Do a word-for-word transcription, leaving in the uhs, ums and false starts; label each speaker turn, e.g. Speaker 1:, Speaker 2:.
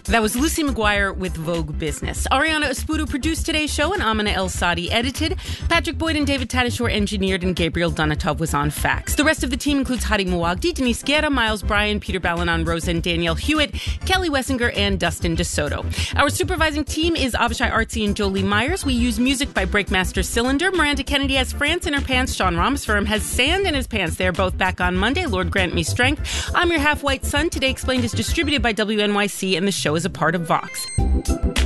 Speaker 1: That was Lucy McGuire with Vogue Business. Ariana Espudo produced today's show, and Amina El Sadi edited. Patrick Boyd and David Tadashore engineered, and Gabriel Donatov was on fax. The rest of the team includes Hadi Muwagdi, Denise Guerra, Miles Bryan, Peter Balanon, Rosen, Danielle Hewitt, Kelly Wessinger, and Dustin DeSoto. Our supervising team is Avishai Artsy and Jolie Myers. We use music by Breakmaster Cylinder. Miranda Kennedy has France in her pants. Sean Rameswaram has sand in his pants. They're both back on Monday. Lord grant me strength. I'm your half-white son. Today Explained is distributed by W N Y C, and the show is a part of Vox.